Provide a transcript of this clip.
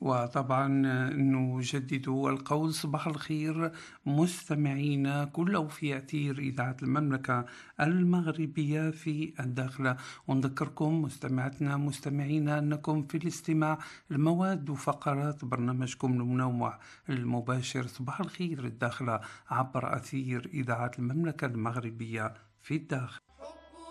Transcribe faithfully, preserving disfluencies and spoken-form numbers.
وطبعا نجدد القول صباح الخير مستمعينا كل في أثير إذاعة المملكة المغربية في الداخلة. ونذكركم مستمعتنا مستمعينا أنكم في الاستماع المواد وفقرات برنامجكم المنوع المباشر صباح الخير الداخلة عبر أثير إذاعة المملكة المغربية في الداخل.